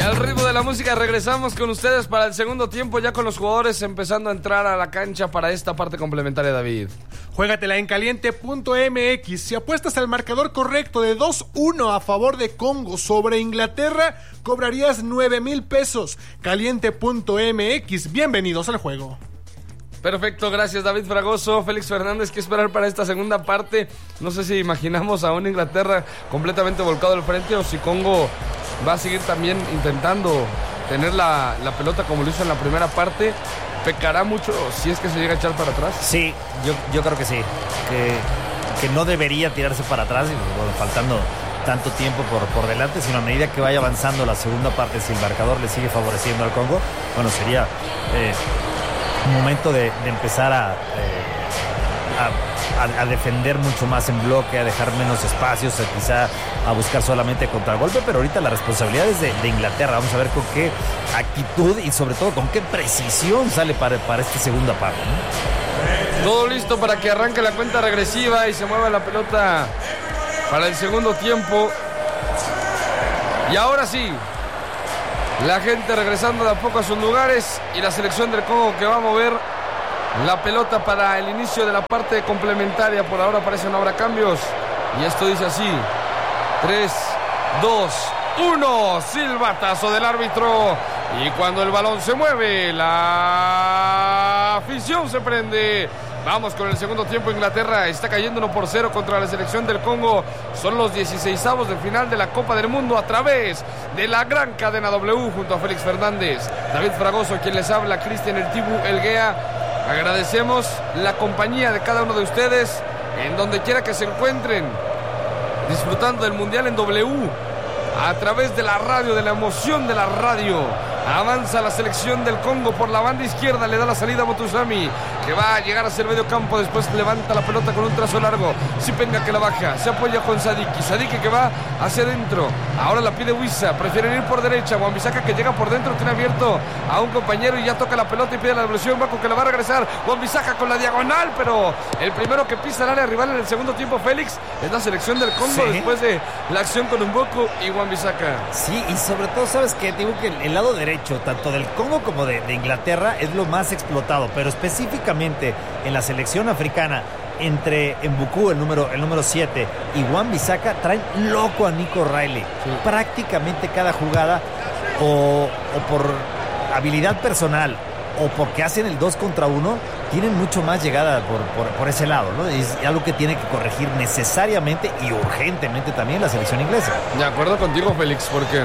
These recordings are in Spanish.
Al ritmo de la música regresamos con ustedes para el segundo tiempo, ya con los jugadores empezando a entrar a la cancha para esta parte complementaria, David. Juégatela en caliente.mx. Si apuestas al marcador correcto de 2-1 a favor de Congo sobre Inglaterra, cobrarías 9,000 pesos. Caliente.mx. Bienvenidos al juego. Perfecto, gracias David Fragoso. Félix Fernández, ¿qué esperar para esta segunda parte? No sé si imaginamos a una Inglaterra completamente volcado al frente o si Congo va a seguir también intentando tener la pelota como lo hizo en la primera parte. ¿Pecará mucho si es que se llega a echar para atrás? Sí, yo creo que sí. Que no debería tirarse para atrás, bueno, faltando tanto tiempo por delante, sino a medida que vaya avanzando la segunda parte, si el marcador le sigue favoreciendo al Congo, bueno, sería un momento de empezar a defender mucho más en bloque, a dejar menos espacios, quizá a buscar solamente contragolpe, pero ahorita la responsabilidad es de Inglaterra. Vamos a ver con qué actitud y sobre todo con qué precisión sale para esta segunda parte, ¿no? Todo listo para que arranque la cuenta regresiva y se mueva la pelota para el segundo tiempo. Y ahora sí, la gente regresando de a poco a sus lugares y la selección del Congo que va a mover la pelota para el inicio de la parte complementaria. Por ahora parece no habrá cambios. Y esto dice así: 3, 2, 1. Silbatazo del árbitro. Y cuando el balón se mueve, la afición se prende. Vamos con el segundo tiempo. Inglaterra está cayendo 1-0 contra la selección del Congo. Son los 16avos de final de la Copa del Mundo a través de la gran cadena W, junto a Félix Fernández, David Fragoso, quien les habla, Cristian El Tibu Elguea. Agradecemos la compañía de cada uno de ustedes en donde quiera que se encuentren, disfrutando del Mundial en W a través de la radio, de la emoción de la radio. Avanza la selección del Congo por la banda izquierda, le da la salida a Motusami, que va a llegar hacia el medio campo, después levanta la pelota con un trazo largo. Sipenga que la baja, se apoya con Sadiki que va hacia adentro, ahora la pide Wissa, prefieren ir por derecha. Wan-Bissaka que llega por dentro, tiene abierto a un compañero y ya toca la pelota y pide la devolución. Baco que la va a regresar, Wan-Bissaka con la diagonal, pero el primero que pisa el área rival en el segundo tiempo, Félix, es la selección del Congo, sí, después de la acción con Mboko y Wan-Bissaka. Sí, y sobre todo, ¿sabes qué? Digo que el lado derecho, tanto del Congo como de Inglaterra, es lo más explotado, pero específicamente en la selección africana, entre Mboko, el número 7, y Wan-Bissaka, traen loco a Nico Riley. Sí. Prácticamente cada jugada, o por habilidad personal, o porque hacen el 2 contra 1, tienen mucho más llegada por ese lado, ¿no? Es algo que tiene que corregir necesariamente y urgentemente también la selección inglesa. De acuerdo contigo, Félix, porque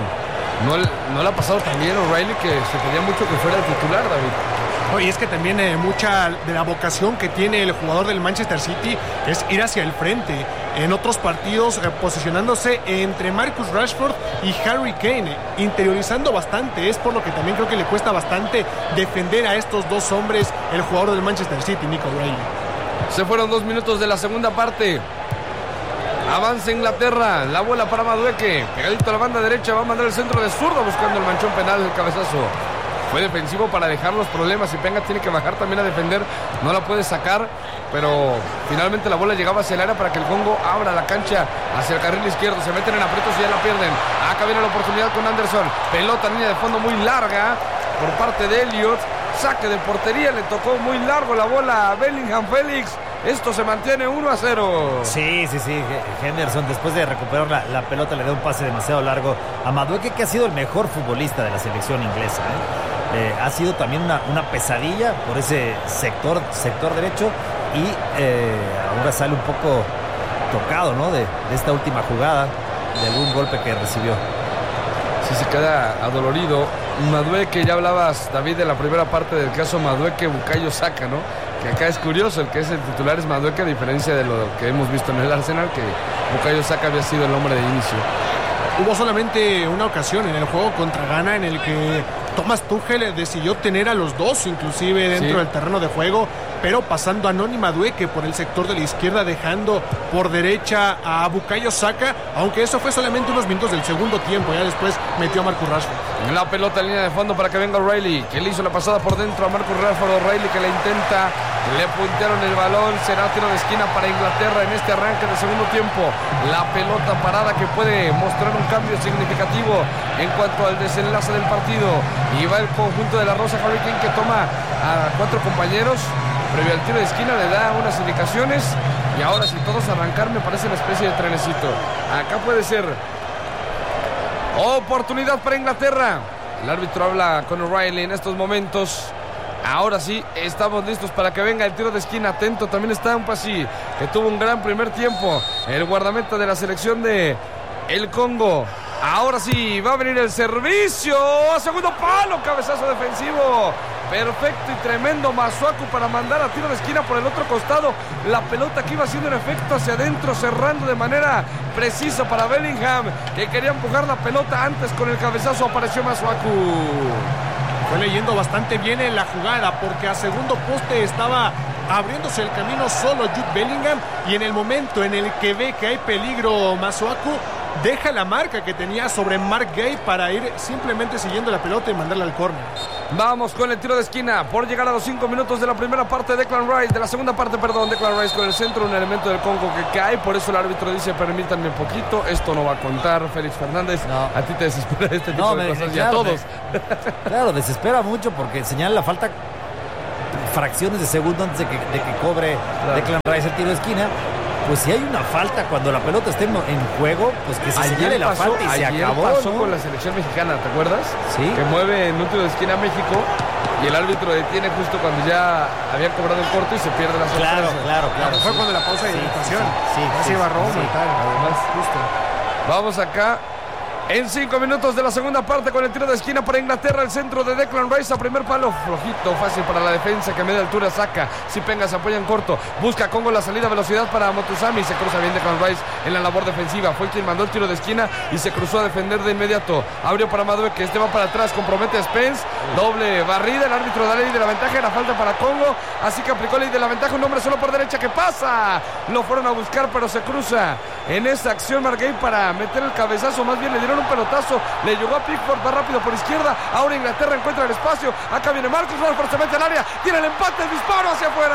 no le ha pasado tan bien a O'Reilly, que se pedía mucho que fuera el titular, David. No, y es que también mucha de la vocación que tiene el jugador del Manchester City es ir hacia el frente. En otros partidos posicionándose entre Marcus Rashford y Harry Kane, interiorizando bastante. Es por lo que también creo que le cuesta bastante defender a estos dos hombres el jugador del Manchester City, Nico O'Reilly. Se fueron 2 minutos de la segunda parte. Avanza Inglaterra, la bola para Madueke, pegadito a la banda derecha, va a mandar el centro de zurdo buscando el manchón penal del cabezazo. Fue defensivo para dejar los problemas y Penga tiene que bajar también a defender, no la puede sacar, pero finalmente la bola llegaba hacia el área para que el Congo abra la cancha hacia el carril izquierdo. Se meten en aprietos y ya la pierden. Acá viene la oportunidad con Anderson, pelota en línea de fondo muy larga por parte de Elliot, saque de portería, le tocó muy largo la bola a Bellingham. Félix, esto se mantiene 1-0. Sí. Henderson, después de recuperar la pelota, le da un pase demasiado largo a Madueke, que ha sido el mejor futbolista de la selección inglesa, ha sido también una pesadilla por ese sector derecho y ahora sale un poco tocado, ¿no? de esta última jugada, de algún golpe que recibió. Sí, se queda adolorido. Madueke, ya hablabas, David, de la primera parte del caso Madueke-Bukayo Saka, ¿no? Que acá es curioso, el que es el titular es Madueke, a diferencia de lo que hemos visto en el Arsenal, que Bukayo Saka había sido el hombre de inicio. Hubo solamente una ocasión en el juego contra Ghana en el que Thomas Tuchel decidió tener a los dos inclusive dentro del terreno de juego, pero pasando a Noni Madueke por el sector de la izquierda, dejando por derecha a Bukayo Saka, aunque eso fue solamente unos minutos del segundo tiempo. Ya después metió a Marcus Rashford. La pelota en línea de fondo para que venga O'Reilly, que le hizo la pasada por dentro a Marcus Rashford. O'Reilly que la intenta Le puntearon el balón. Será tiro de esquina para Inglaterra en este arranque del segundo tiempo. La pelota parada que puede mostrar un cambio significativo en cuanto al desenlace del partido. Y va el conjunto de la Rosa. Harry Kane, que toma a 4 compañeros. Previo al tiro de esquina le da unas indicaciones. Y ahora, si todos arrancar, me parece una especie de trenecito. Acá puede ser oportunidad para Inglaterra. El árbitro habla con O'Reilly en estos momentos. Ahora sí, estamos listos para que venga el tiro de esquina. Atento también está Mpassi, que tuvo un gran primer tiempo. El guardameta de la selección de el Congo. Ahora sí, va a venir el servicio. A segundo palo, cabezazo defensivo. Perfecto y tremendo Masuaku para mandar a tiro de esquina por el otro costado. La pelota que iba haciendo un efecto hacia adentro, cerrando de manera precisa para Bellingham, que quería empujar la pelota antes. Con el cabezazo apareció Masuaku. Fue leyendo bastante bien en la jugada, porque a segundo poste estaba abriéndose el camino solo Jude Bellingham, y en el momento en el que ve que hay peligro Masuaku, deja la marca que tenía sobre Mark Gay para ir simplemente siguiendo la pelota y mandarla al córner. Vamos con el tiro de esquina por llegar a los 5 minutos de la primera parte. Declan Rice, de la segunda parte, perdón. Declan Rice con el centro, un elemento del Congo que cae. Por eso el árbitro dice: permítanme un poquito, esto no va a contar. Félix Fernández, no. A ti te desespera este tipo de cosas, y a todos. Claro, desespera mucho porque señala la falta fracciones de segundo antes de que cobre Declan Rice el tiro de esquina. Pues si hay una falta cuando la pelota esté en juego, pues que se señale la falta y se acabó. Pasó, ¿no? Con la selección mexicana, ¿te acuerdas? Sí. Que mueve en un tiro de esquina a México y el árbitro detiene justo cuando ya habían cobrado el corto y se pierde la sorpresa. Claro. Fue cuando la pausa de habilitación. Sí. Se iba Roma y tal. Además, justo. Vamos acá. En 5 minutos de la segunda parte con el tiro de esquina para Inglaterra. El centro de Declan Rice a primer palo. Flojito, fácil para la defensa, que a media altura saca. Si Penga se apoya en corto. Busca Congo la salida, velocidad para Motusami. Se cruza bien Declan Rice en la labor defensiva. Fue quien mandó el tiro de esquina y se cruzó a defender de inmediato. Abrió para Madue, que este va para atrás. Compromete a Spence. Doble barrida. El árbitro da ley de la ventaja. Era falta para Congo. Así que aplicó ley de la ventaja. Un hombre solo por derecha que pasa. Lo fueron a buscar, pero se cruza en esa acción Margay para meter el cabezazo. Más bien le dieron un pelotazo. Le llegó a Pickford, va rápido por izquierda. Ahora Inglaterra encuentra el espacio. Acá viene Marcus Rashford, se mete al área. Tiene el empate, el disparo hacia afuera.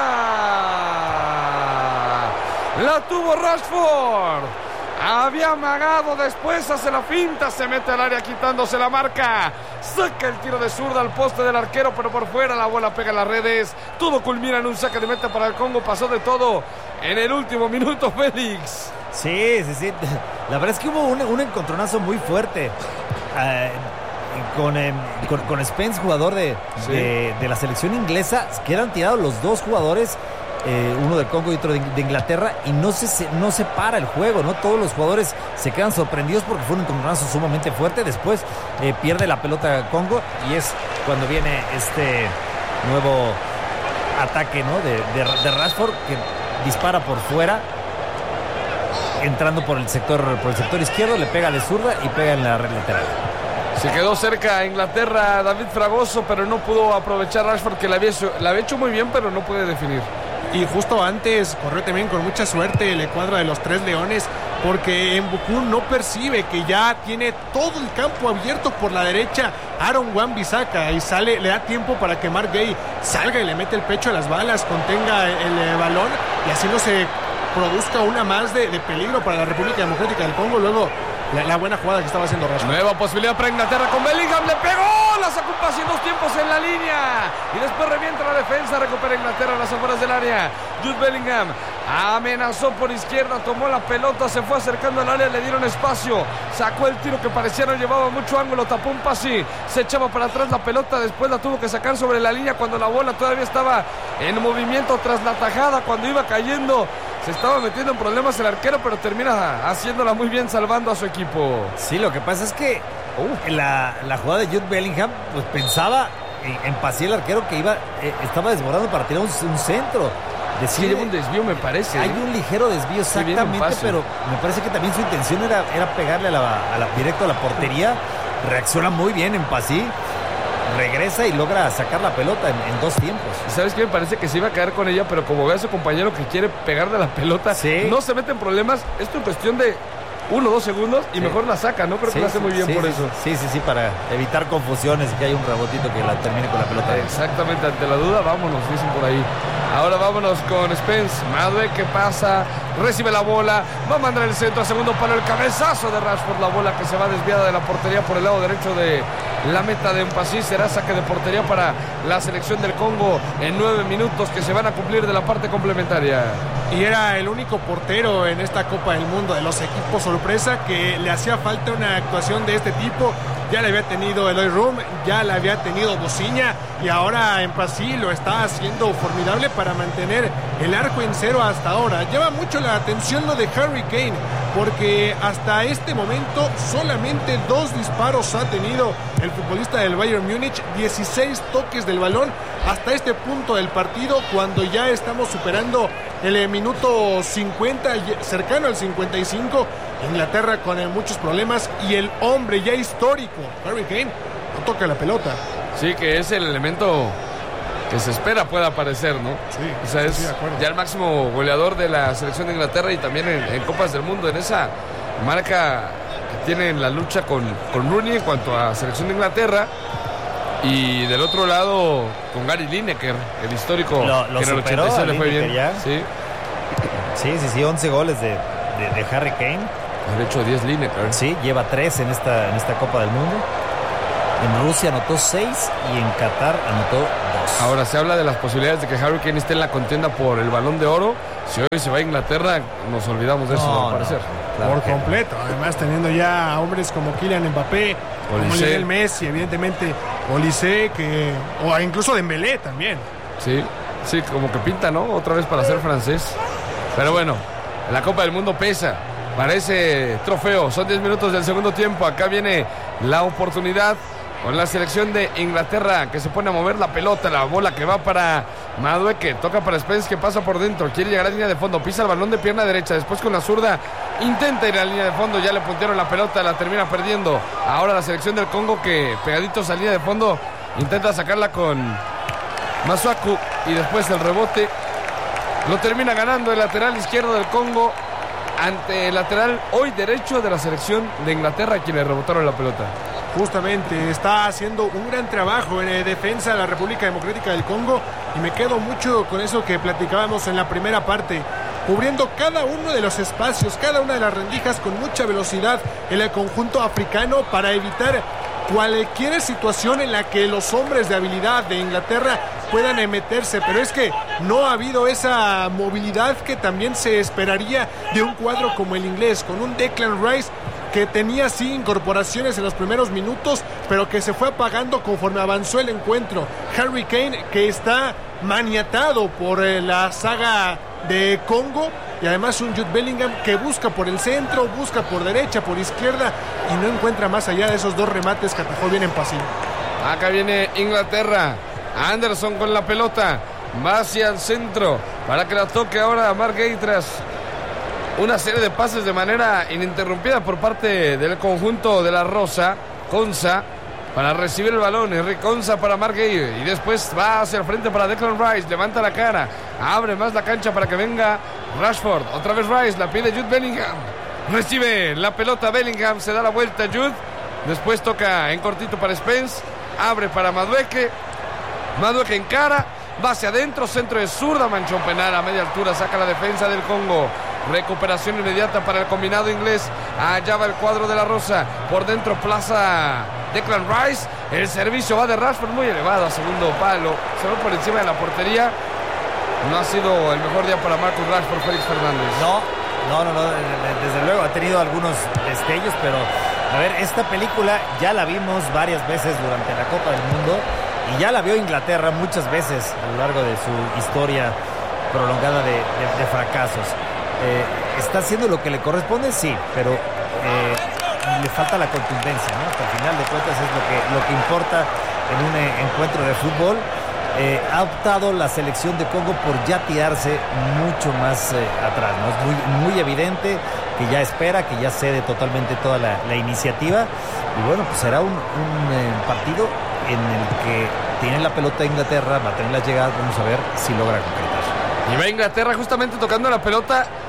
La tuvo Rashford. Había amagado, después hace la finta, se mete al área quitándose la marca. Saca el tiro de zurda al poste del arquero, pero por fuera la bola pega en las redes. Todo culmina en un saque de meta para el Congo. Pasó de todo en el último minuto, Félix. Sí. La verdad es que hubo un encontronazo muy fuerte con Spence, jugador de la selección inglesa. Quedan tirados los dos jugadores, uno del Congo y otro de Inglaterra, y no se para el juego, ¿no? Todos los jugadores se quedan sorprendidos porque fue un encontronazo sumamente fuerte. Después pierde la pelota Congo y es cuando viene este nuevo ataque, ¿no? de Rashford, que dispara por fuera, entrando por el sector izquierdo, le pega de zurda y pega en la red lateral. Se quedó cerca a Inglaterra David Fragoso, pero no pudo aprovechar Rashford, que la había hecho muy bien, pero no puede definir. Y justo antes corrió también con mucha suerte la escuadra de los Tres Leones, porque Mbuku no percibe que ya tiene todo el campo abierto por la derecha Aaron Wan-Bissaka, y le da tiempo para que Mark Gay salga y le mete el pecho a las balas, contenga el balón, y así no se produzca una más de peligro para la República Democrática del Congo. Luego la buena jugada que estaba haciendo Rashford. Nueva posibilidad para Inglaterra con Bellingham, le pegó, la sacó casi en 2 tiempos en la línea y después revienta la defensa. Recupera Inglaterra a las afueras del área. Jude Bellingham amenazó por izquierda, tomó la pelota, se fue acercando al área, le dieron espacio, sacó el tiro que parecía no llevaba mucho ángulo, tapó un pase, se echaba para atrás la pelota, después la tuvo que sacar sobre la línea cuando la bola todavía estaba en movimiento tras la tajada. Cuando iba cayendo se estaba metiendo en problemas el arquero, pero termina haciéndola muy bien, salvando a su equipo. Sí, lo que pasa es que la jugada de Jude Bellingham, pues pensaba en Pasi, el arquero, que estaba desbordando para tirar un centro. Sí, lleva un desvío, me parece. Hay un ligero desvío, exactamente, pero me parece que también su intención era pegarle directo a la portería. Reacciona muy bien en Pasi, regresa y logra sacar la pelota en 2 tiempos. ¿Sabes qué? Me parece que se iba a caer con ella, pero como ve a su compañero que quiere pegarle a la pelota, no se mete en problemas. Esto es cuestión de 1 o 2 segundos y mejor la saca, ¿no? Creo que lo hace muy bien por eso. Sí, para evitar confusiones y que haya un rebotito que la termine con la pelota. Exactamente, ante la duda, vámonos, dicen por ahí. Ahora vámonos con Spence. Madueke pasa, recibe la bola, va a mandar el centro a segundo palo, el cabezazo de Rashford, la bola que se va desviada de la portería por el lado derecho de la meta de Mpassi. Será saque de portería para la selección del Congo en 9 minutos que se van a cumplir de la parte complementaria. Y era el único portero en esta Copa del Mundo de los equipos sorpresa que le hacía falta una actuación de este tipo. Ya le había tenido Eloy Room, ya le había tenido Bociña y ahora Mpassi lo está haciendo formidable para mantener el arco en cero hasta ahora. Llama mucho la atención lo de Harry Kane, porque hasta este momento solamente 2 disparos ha tenido el futbolista del Bayern Múnich, 16 toques del balón hasta este punto del partido, cuando ya estamos superando el minuto 50, cercano al 55. Inglaterra con muchos problemas y el hombre ya histórico, Harry Kane, no toca la pelota. Sí, que es el elemento que se espera pueda aparecer, ¿no? Sí, o sea, es ya el máximo goleador de la selección de Inglaterra y también en Copas del Mundo, en esa marca que tiene en la lucha con Rooney en cuanto a selección de Inglaterra. Y del otro lado con Gary Lineker, el histórico, lo que en el 86 le fue bien. Ya. Sí, 11 goles de Harry Kane. De hecho, 10 Lineker. Sí, lleva 3 en esta Copa del Mundo. En Rusia anotó 6 y en Qatar anotó 2. Ahora se habla de las posibilidades de que Harry Kane esté en la contienda por el Balón de Oro. Si hoy se va a Inglaterra, nos olvidamos de eso, al parecer. Claro, por completo. Además, teniendo ya a hombres como Kylian Mbappé, como Lionel Messi, evidentemente Olise, o incluso Dembélé también. Sí, como que pinta, ¿no? Otra vez para ser francés. Pero bueno, la Copa del Mundo pesa para ese trofeo. Son 10 minutos del segundo tiempo. Acá viene la oportunidad con la selección de Inglaterra, que se pone a mover la pelota, la bola que va para Madueke, toca para Spence, que pasa por dentro, quiere llegar a la línea de fondo, pisa el balón de pierna derecha, después con la zurda intenta ir a la línea de fondo, ya le puntearon la pelota, la termina perdiendo. Ahora la selección del Congo, que pegaditos a la línea de fondo intenta sacarla con Masuaku, y después el rebote lo termina ganando el lateral izquierdo del Congo ante el lateral hoy derecho de la selección de Inglaterra, quien le rebotaron la pelota. Justamente, está haciendo un gran trabajo en defensa de la República Democrática del Congo, y me quedo mucho con eso que platicábamos en la primera parte, cubriendo cada uno de los espacios, cada una de las rendijas con mucha velocidad en el conjunto africano para evitar cualquier situación en la que los hombres de habilidad de Inglaterra puedan meterse, pero es que no ha habido esa movilidad que también se esperaría de un cuadro como el inglés, con un Declan Rice que tenía sí incorporaciones en los primeros minutos, pero que se fue apagando conforme avanzó el encuentro. Harry Kane, que está maniatado por la saga de Congo, y además un Jude Bellingham que busca por el centro, busca por derecha, por izquierda, y no encuentra más allá de esos 2 remates que atajó bien en Mpassi. Acá viene Inglaterra, Anderson con la pelota, va hacia el centro para que la toque ahora a Marc Guehi tras una serie de pases de manera ininterrumpida por parte del conjunto de la Rosa. Konsa para recibir el balón, Henry Konsa para Marc Guehi, y después va hacia el frente para Declan Rice, levanta la cara, abre más la cancha para que venga Rashford, otra vez Rice, la pide Jude Bellingham, recibe la pelota Bellingham, se da la vuelta Jude, después toca en cortito para Spence, abre para Madueke encara, va hacia adentro, centro de zurda, manchón penal a media altura, saca la defensa del Congo. Recuperación inmediata para el combinado inglés. Allá va el cuadro de la Rosa. Por dentro plaza Declan Rice. El servicio va de Rashford muy elevado a segundo palo. Se va por encima de la portería. No ha sido el mejor día para Marcus Rashford, Félix Fernández. No. Desde luego ha tenido algunos destellos, pero a ver, esta película ya la vimos varias veces durante la Copa del Mundo y ya la vio Inglaterra muchas veces a lo largo de su historia prolongada de fracasos. Está haciendo lo que le corresponde, sí, pero le falta la contundencia, ¿no? Hasta el final de cuentas es lo que importa en un encuentro de fútbol. Ha optado la selección de Congo por ya tirarse mucho más atrás, ¿no? Es muy evidente que ya espera, que ya cede totalmente toda la iniciativa, y bueno, pues será un partido en el que tiene la pelota Inglaterra, va a tener las llegadas, vamos a ver si logra concretar. Y va Inglaterra justamente tocando la pelota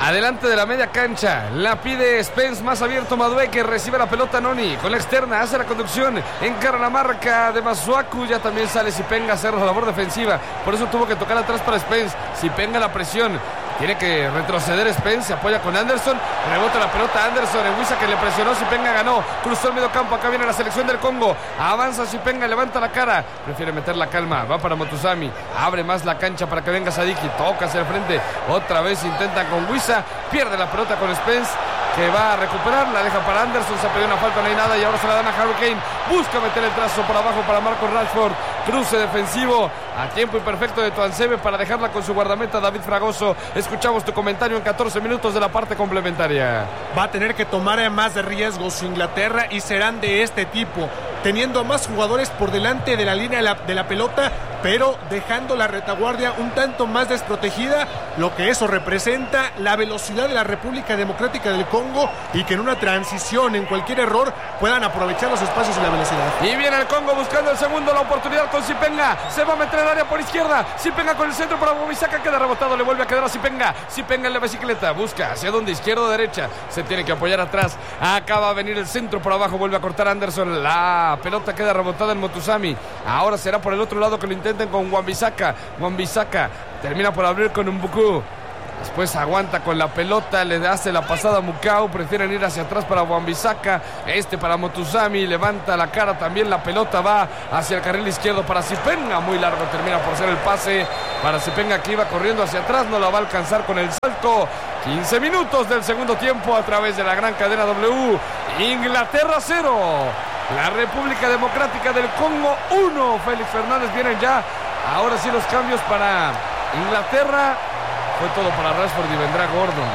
Adelante de la media cancha, la pide Spence, más abierto Madueke, recibe la pelota Noni, con la externa, hace la conducción, encara la marca de Masuaku, ya también sale Zipenga a hacer la labor defensiva, por eso tuvo que tocar atrás para Spence. Zipenga la presión, tiene que retroceder Spence, se apoya con Anderson, rebota la pelota Anderson, en Wisa que le presionó, Zipenga ganó, cruzó el medio campo, acá viene la selección del Congo, avanza Zipenga, levanta la cara, prefiere meter la calma, va para Motusami, abre más la cancha para que venga Sadiki, toca hacia el frente, otra vez intentan con Wisa, pierde la pelota con Spence, que va a recuperar, la deja para Anderson, se ha pedido una falta, no hay nada, y ahora se la dan a Harry Kane, busca meter el trazo por abajo para Marcus Rashford, cruce defensivo, a tiempo imperfecto de Tuanzebe para dejarla con su guardameta David Fragoso. Escuchamos tu comentario en 14 minutos de la parte complementaria. Va a tener que tomar más riesgos Inglaterra y serán de este tipo, teniendo a más jugadores por delante de la línea de la pelota, pero dejando la retaguardia un tanto más desprotegida, lo que eso representa la velocidad de la República Democrática del Congo y que en una transición, en cualquier error, puedan aprovechar los espacios y la velocidad. Y viene el Congo buscando el segundo, la oportunidad con Zipenga, se va a meter al área por izquierda, Zipenga con el centro para Wan-Bissaka, queda rebotado, le vuelve a quedar a Zipenga en la bicicleta, busca hacia donde, izquierda o derecha, se tiene que apoyar atrás, acaba de venir el centro por abajo, vuelve a cortar Anderson, la pelota queda rebotada en Motusami, ahora será por el otro lado que lo intenten con Wan-Bissaka, termina por abrir con Mbuku, después aguanta con la pelota, le hace la pasada a Mukau, prefieren ir hacia atrás para Wan-Bissaka, para Motusami, levanta la cara también, la pelota va hacia el carril izquierdo para Zipenga, muy largo termina por ser el pase para Zipenga, que iba corriendo hacia atrás, no la va a alcanzar con el salto. 15 minutos del segundo tiempo a través de la gran cadena W. Inglaterra 0, la República Democrática del Congo 1. Félix Fernández, vienen ya ahora sí los cambios para Inglaterra. Fue todo para Rashford y vendrá Gordon.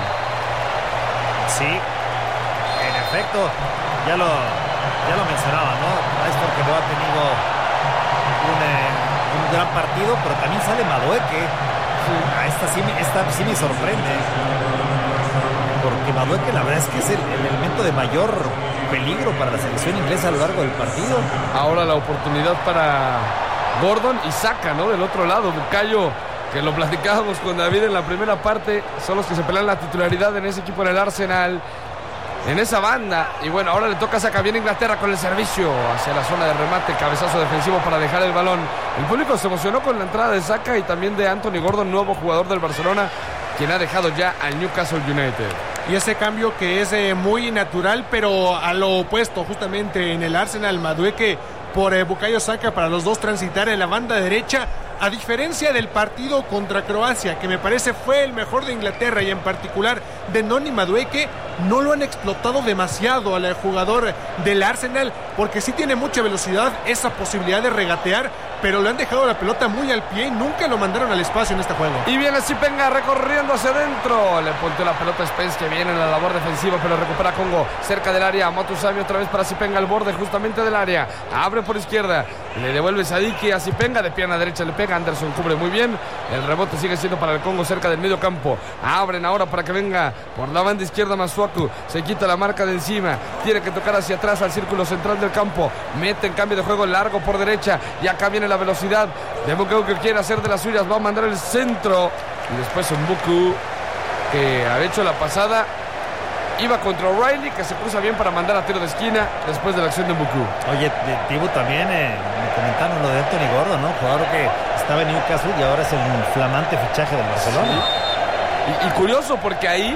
Sí, en efecto, ya lo mencionaba, ¿no? Rashford que no ha tenido un gran partido, pero también sale Madueke. Esta sí me sorprende, porque Madueke la verdad es que es el elemento de mayor peligro para la selección inglesa a lo largo del partido. Ahora la oportunidad para Gordon y Saka, ¿no? Del otro lado, Bukayo, que lo platicábamos con David en la primera parte, son los que se pelean la titularidad en ese equipo, en el Arsenal, en esa banda. Y bueno, ahora le toca a Saka, viene Inglaterra con el servicio hacia la zona de remate, cabezazo defensivo para dejar el balón. El público se emocionó con la entrada de Saka y también de Anthony Gordon, nuevo jugador del Barcelona, quien ha dejado ya al Newcastle United. Y ese cambio que es muy natural, pero a lo opuesto, justamente en el Arsenal, Madueke por Bukayo Saka, para los dos transitar en la banda derecha. A diferencia del partido contra Croacia, que me parece fue el mejor de Inglaterra y en particular de Noni Madueke, no lo han explotado demasiado al jugador del Arsenal, porque sí tiene mucha velocidad, esa posibilidad de regatear, pero le han dejado la pelota muy al pie y nunca lo mandaron al espacio en este juego. Y viene Zipenga recorriendo hacia adentro, le ponte la pelota a Spence, que viene en la labor defensiva, pero recupera Congo cerca del área. Motusami otra vez para Zipenga al borde justamente del área, abre por izquierda, le devuelve Sadiki a Zipenga, de pierna derecha le pega, Anderson cubre muy bien, el rebote sigue siendo para el Congo cerca del medio campo. Abren ahora para que venga por la banda izquierda Masuaku, se quita la marca de encima, tiene que tocar hacia atrás al círculo central del campo, mete en cambio de juego largo por derecha, y acá viene la velocidad de Mbuku, que quiere hacer de las suyas, va a mandar el centro, y después Mbuku, que ha hecho la pasada, iba contra O'Reilly, que se cruza bien para mandar a tiro de esquina después de la acción de Mbuku. Oye, Tibu, también me comentaron lo de Anthony Gordon, ¿no? Jugador que estaba en Newcastle y ahora es el flamante fichaje del Barcelona. Sí. Y curioso, porque ahí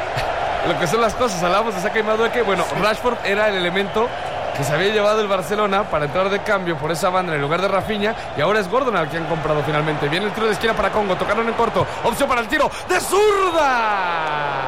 lo que son las cosas, hablamos de Saka y Madueke, bueno, sí. Rashford era el elemento que se había llevado el Barcelona para entrar de cambio por esa banda en lugar de Rafinha, y ahora es Gordon al que han comprado finalmente. Viene el tiro de esquina para Congo, tocaron en corto, opción para el tiro de zurda.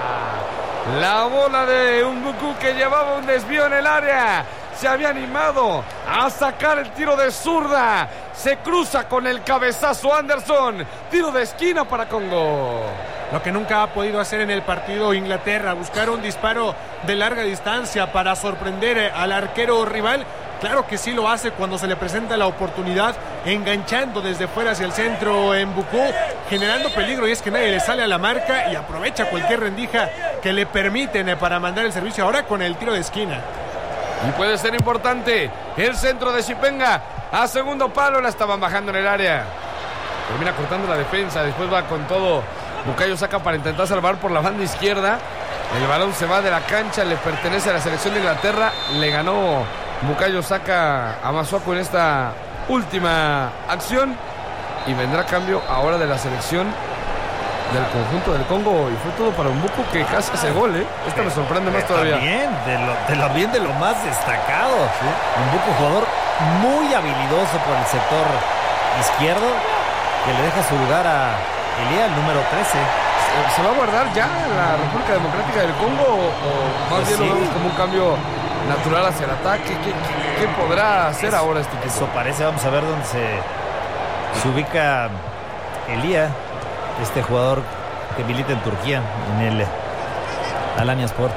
La bola de Mbuku, que llevaba un desvío en el área, se había animado a sacar el tiro de zurda, se cruza con el cabezazo Anderson, tiro de esquina para Congo. Lo que nunca ha podido hacer en el partido Inglaterra, buscar un disparo de larga distancia para sorprender al arquero rival. Claro que sí lo hace cuando se le presenta la oportunidad, enganchando desde fuera hacia el centro en Mbuku, generando peligro, y es que nadie le sale a la marca y aprovecha cualquier rendija que le permiten para mandar el servicio ahora con el tiro de esquina. Y puede ser importante el centro de Zipenga a segundo palo, la estaban bajando en el área, termina cortando la defensa, después va con todo Bukayo Saka para intentar salvar por la banda izquierda. El balón se va de la cancha, le pertenece a la selección de Inglaterra. Le ganó Bukayo Saka a Masuaku en esta última acción. Y vendrá cambio ahora de la selección del conjunto del Congo. Y fue todo para Mbuku, que casi hace gol, ¿eh? Esta me sorprende más todavía. Bien, de lo más destacado. ¿Sí? Mbuku, jugador muy habilidoso por el sector izquierdo, que le deja su lugar a Elia, el número 13. ¿Se va a guardar ya la República Democrática del Congo o más bien lo vemos como un cambio natural hacia el ataque? ¿Qué podrá hacer ahora este equipo? Eso parece. Vamos a ver dónde se ubica Elia, este jugador que milita en Turquía, en el Alanya Sport.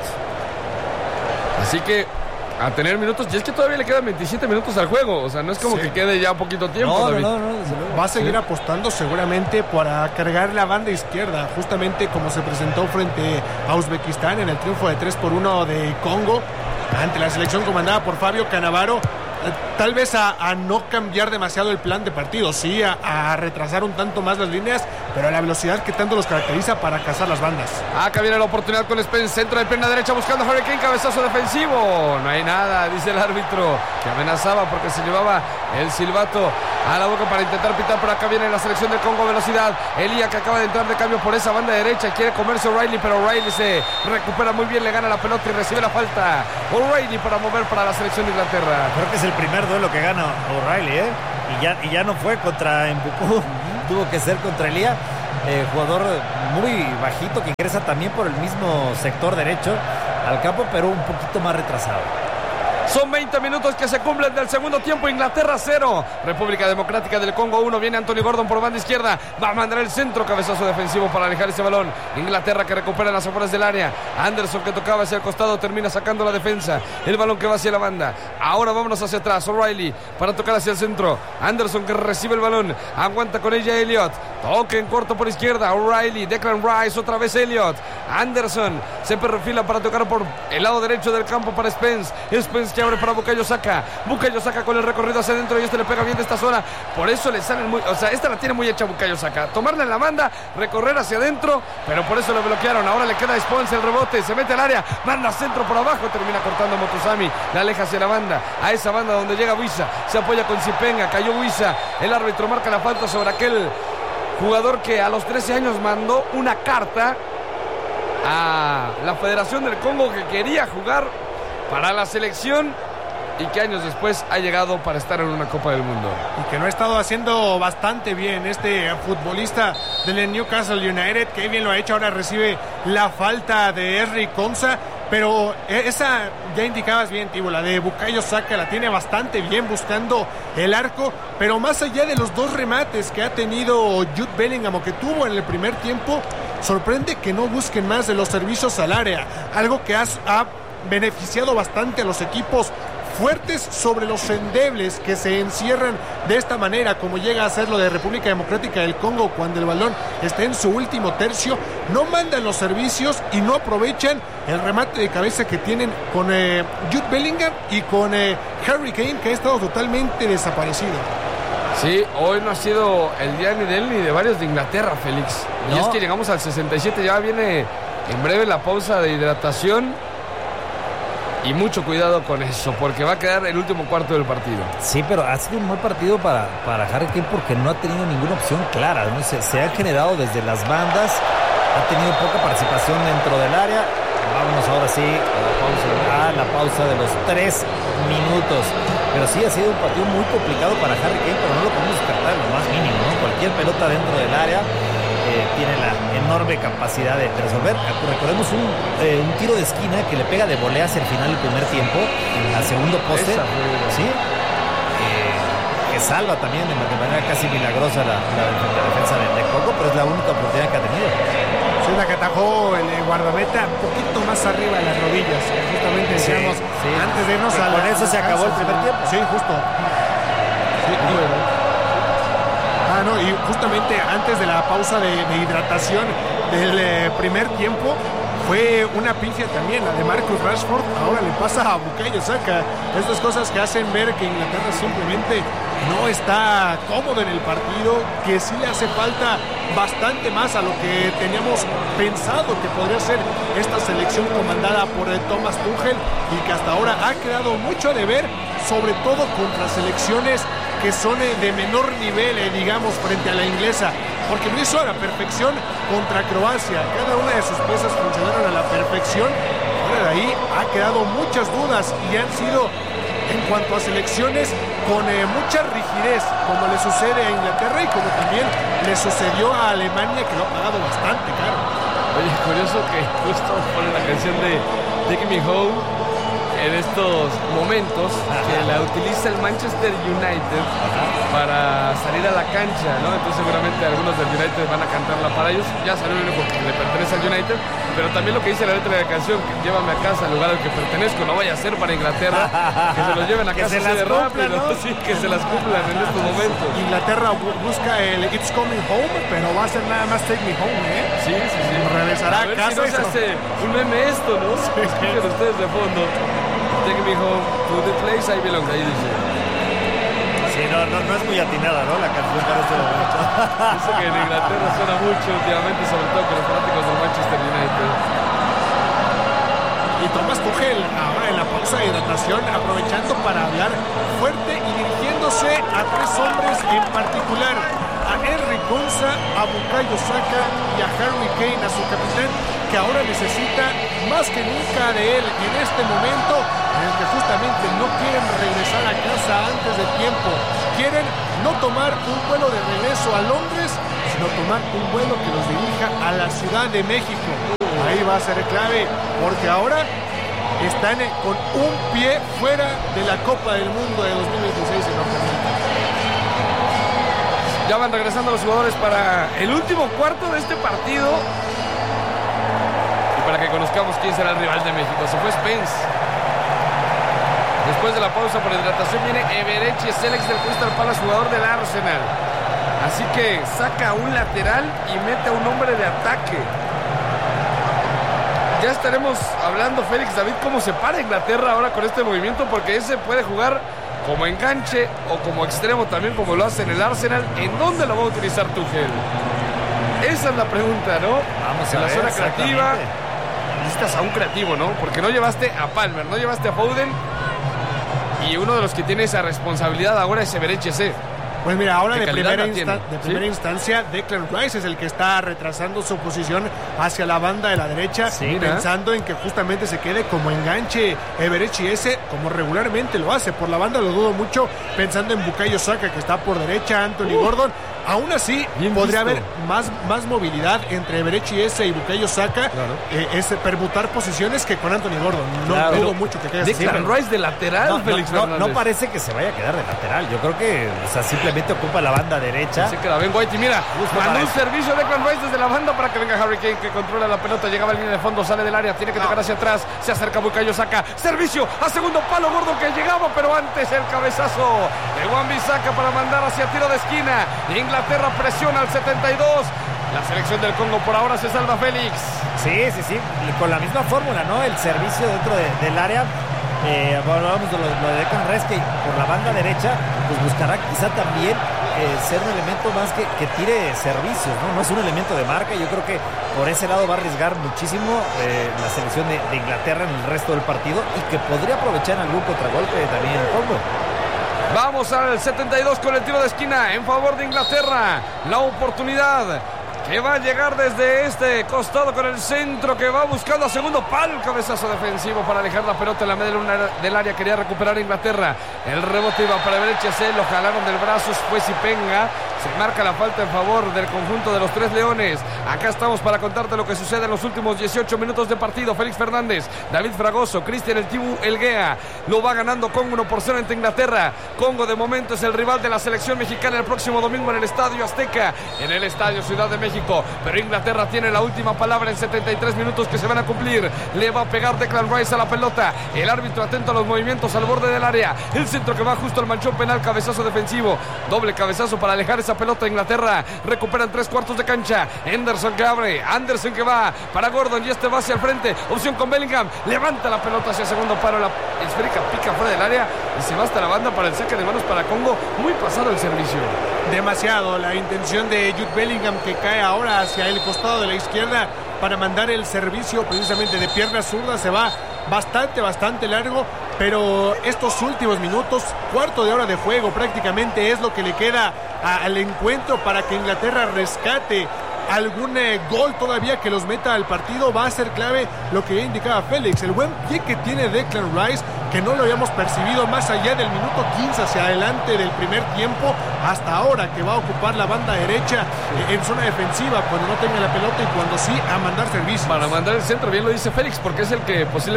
Así que a tener minutos, y es que todavía le quedan 27 minutos al juego, o sea, no es como que quede ya poquito tiempo. No, va a seguir apostando seguramente para cargar la banda izquierda, justamente como se presentó frente a Uzbekistán en el triunfo de 3-1 de Congo ante la selección comandada por Fabio Cannavaro. Tal vez a no cambiar demasiado el plan de partido, sí, a retrasar un tanto más las líneas, pero a la velocidad que tanto los caracteriza para cazar las bandas. Acá viene la oportunidad con Spence, centro de pierna derecha buscando a Harry Kane, cabezazo defensivo. No hay nada, dice el árbitro, que amenazaba porque se llevaba el silbato a la boca para intentar pitar. Por acá viene la selección del Congo, velocidad. Elia, que acaba de entrar de cambio por esa banda derecha, quiere comerse O'Reilly, pero O'Reilly se recupera muy bien, le gana la pelota y recibe la falta. O'Reilly para mover para la selección de Inglaterra. Creo que es el primer duelo que gana O'Reilly, ¿eh? Y ya no fue contra Mbuku, tuvo que ser contra Elia, jugador muy bajito que ingresa también por el mismo sector derecho al campo, pero un poquito más retrasado. Son 20 minutos que se cumplen del segundo tiempo. Inglaterra 0, República Democrática del Congo 1. Viene Anthony Gordon por banda izquierda, va a mandar el centro, cabezazo defensivo para alejar ese balón. Inglaterra que recupera las afueras del área. Anderson, que tocaba hacia el costado, termina sacando la defensa. El balón que va hacia la banda. Ahora vámonos hacia atrás. O'Reilly para tocar hacia el centro. Anderson, que recibe el balón, aguanta con ella Elliot. Toque en corto por izquierda. O'Reilly, Declan Rice, otra vez Elliot. Anderson se perfila para tocar por el lado derecho del campo para Spence. Spence que abre para Bukayo Saka. Bukayo Saka con el recorrido hacia adentro y este le pega bien de esta zona. Por eso le salen muy... O sea, esta la tiene muy hecha Bukayo Saka. Tomarla en la banda, recorrer hacia adentro, pero por eso lo bloquearon. Ahora le queda a Spence el rebote. Se mete al área, manda centro por abajo. Termina cortando a Motosami. La aleja hacia la banda. A esa banda donde llega Wissa. Se apoya con Zipenga. Cayó Wissa. El árbitro marca la falta sobre aquel jugador que a los 13 años mandó una carta a la Federación del Congo que quería jugar para la selección y que años después ha llegado para estar en una Copa del Mundo. Y que no ha estado haciendo bastante bien este futbolista del Newcastle United, que bien lo ha hecho. Ahora recibe la falta de Henry Konsa, pero esa ya indicabas bien, Tibo, la de Bukayo Saka la tiene bastante bien buscando el arco, pero más allá de los dos remates que ha tenido Jude Bellingham o que tuvo en el primer tiempo, sorprende que no busquen más de los servicios al área, algo que ha beneficiado bastante a los equipos fuertes sobre los endebles que se encierran de esta manera, como llega a ser lo de República Democrática del Congo cuando el balón está en su último tercio. No mandan los servicios y no aprovechan el remate de cabeza que tienen con Jude Bellingham y con Harry Kane, que ha estado totalmente desaparecido. Sí, hoy no ha sido el día ni de él ni de varios de Inglaterra, Félix. No. Y es que llegamos al 67, ya viene en breve la pausa de hidratación. Y mucho cuidado con eso, porque va a quedar el último cuarto del partido. Sí, pero ha sido un mal partido para Harry Kane porque no ha tenido ninguna opción clara, ¿no? Se ha generado desde las bandas, ha tenido poca participación dentro del área. Vámonos ahora sí a la pausa de los 3 minutos. Pero sí ha sido un partido muy complicado para Harry Kane, pero no lo podemos descartar lo más mínimo, ¿no? Cualquier pelota dentro del área tiene la enorme capacidad de resolver. Recordemos un tiro de esquina que le pega de volea hacia el final del primer tiempo, al segundo poste, ¿sí? Que salva también de manera casi milagrosa la defensa de Congo, pero es la única oportunidad que ha tenido. Sí, la que atajó el guardameta un poquito más arriba de las rodillas, justamente decíamos antes de irnos a por eso se acabó el primer tiempo. Sí, justo. Sí, no, y justamente antes de la pausa de hidratación del primer tiempo fue una pifia también, la de Marcus Rashford. Ahora le pasa a Bukayo Saka. Estas cosas que hacen ver que Inglaterra simplemente no está cómodo en el partido, que sí le hace falta bastante más a lo que teníamos pensado que podría ser esta selección comandada por Thomas Tuchel, y que hasta ahora ha quedado mucho a deber, sobre todo contra selecciones que son de menor nivel, digamos, frente a la inglesa, porque lo hizo a la perfección contra Croacia. Cada una de sus piezas funcionaron a la perfección. Fuera de ahí ha quedado muchas dudas y han sido, en cuanto a selecciones, con mucha rigidez, como le sucede a Inglaterra y como también le sucedió a Alemania, que lo ha pagado bastante caro. Oye, curioso que justo pone la canción de Take Me Home en estos momentos, que la utiliza el Manchester United para salir a la cancha, ¿no? Entonces seguramente algunos del United van a cantarla para ellos. Ya salió el único que le pertenece al United, pero también lo que dice la letra de la canción, que llévame a casa al lugar al que pertenezco, no vaya a ser para Inglaterra, que se los lleven a casa así de rápido, ¿no? Sí, que se las cumplan en estos momentos. Inglaterra busca el It's Coming Home, pero va a ser nada más Take Me Home, ¿eh? Sí. Regresará a casa. Si no se hace un meme esto, ¿no? Sí. Escuchen ustedes de fondo. Take me home to the place I belong. Ahí dice. Sí, no es muy atinada, ¿no? La canción para este momento. Dice que en Inglaterra suena mucho últimamente, sobre todo con los fanáticos del Manchester United. Y Thomas Tuchel, ahora en la pausa de hidratación, aprovechando para hablar fuerte y dirigiéndose a tres hombres en particular: a Henry Konsa, a Bukayo Saka y a Harry Kane, a su capitán, que ahora necesita más que nunca de él en este momento, en el que justamente no quieren regresar a casa antes de tiempo. Quieren no tomar un vuelo de regreso a Londres, sino tomar un vuelo que los dirija a la Ciudad de México. Ahí va a ser clave, porque ahora están con un pie fuera de la Copa del Mundo de 2026 en Norteamérica. Ya van regresando los jugadores para el último cuarto de este partido. Y para que conozcamos quién será el rival de México. Se fue Spence. Después de la pausa por hidratación viene Eberechi Alex del Crystal Palace, jugador del Arsenal. Así que saca un lateral y mete a un hombre de ataque. Ya estaremos hablando, Félix, David, cómo se para Inglaterra ahora con este movimiento, porque ese puede jugar como enganche o como extremo también, como lo hace en el Arsenal. ¿En dónde lo va a utilizar Tuchel? Esa es la pregunta, ¿no? Vamos a en la ver, zona creativa. Necesitas a un creativo, ¿no? Porque no llevaste a Palmer, no llevaste a Foden, y uno de los que tiene esa responsabilidad ahora es Eberechi Eze. Pues mira, ahora de primera instancia, Declan Rice es el que está retrasando su posición hacia la banda de la derecha, pensando en que justamente se quede como enganche Eberechi Eze, como regularmente lo hace. Por la banda lo dudo mucho, pensando en Bukayo Saka, que está por derecha, Anthony Gordon. Aún así, podría haber más movilidad entre Eberechi Eze y Bukayo Saka, es permutar posiciones que con Anthony Gordon. No dudo mucho que quede así. Declan Rice de lateral, Félix Fernández. No parece que se vaya a quedar de lateral. Yo creo que, o sea, simplemente ocupa la banda derecha. Se queda Ben White y mira, mandó un servicio de Declan Rice desde la banda para que venga Harry Kane, que controla la pelota, llegaba en línea de fondo, sale del área, tiene que tocar hacia atrás, se acerca Bukayo Saka, servicio a segundo palo, Gordon que llegaba, pero antes el cabezazo de Wan-Bissaka para mandar hacia tiro de esquina. Inglaterra presiona al 72. La selección del Congo por ahora se salva, Félix. Sí, con la misma fórmula, ¿no? El servicio dentro del área. Hablábamos de lo de Declan Rice, que por la banda derecha pues buscará quizá también ser un elemento más que tire servicios, ¿no? No es un elemento de marca. Yo creo que por ese lado va a arriesgar muchísimo la selección de Inglaterra en el resto del partido, y que podría aprovechar algún contragolpe también el Congo. Vamos al 72 con el tiro de esquina en favor de Inglaterra. La oportunidad que va a llegar desde este costado con el centro, que va buscando a segundo palo. Cabezazo defensivo para alejar la pelota en la media del área. Quería recuperar Inglaterra. El rebote iba para Eberechi Eze, lo jalaron del brazo. Fue Sipenga. Se marca la falta en favor del conjunto de los Tres Leones. Acá estamos para contarte lo que sucede en los últimos 18 minutos de partido. Félix Fernández, David Fragoso, Cristian El Tibu Elguea. Lo va ganando Congo 1-0 ante Inglaterra. Congo de momento es el rival de la selección mexicana el próximo domingo en el Estadio Azteca, en el Estadio Ciudad de México. Pero Inglaterra tiene la última palabra en 73 minutos que se van a cumplir. Le va a pegar Declan Rice a la pelota. El árbitro atento a los movimientos al borde del área. El centro que va justo al manchón penal. Cabezazo defensivo. Doble cabezazo para alejar esa esa pelota Inglaterra. Recuperan 3/4 de cancha. Henderson que abre. Anderson que va para Gordon y este va hacia el frente. Opción con Bellingham. Levanta la pelota hacia el segundo paro. La esférica pica fuera del área y se va hasta la banda para el saque de manos para Congo. Muy pasado el servicio. Demasiado la intención de Jude Bellingham, que cae ahora hacia el costado de la izquierda para mandar el servicio precisamente de pierna zurda. Se va bastante largo, pero estos últimos minutos, cuarto de hora de juego prácticamente, es lo que le queda al encuentro para que Inglaterra rescate algún gol todavía que los meta al partido. Va a ser clave lo que ya indicaba Félix, el buen pie que tiene Declan Rice, que no lo habíamos percibido más allá del minuto 15 hacia adelante del primer tiempo, hasta ahora que va a ocupar la banda derecha en zona defensiva cuando no tenga la pelota y cuando sí a mandar servicios. Para mandar el centro, bien lo dice Félix, porque es el que posiblemente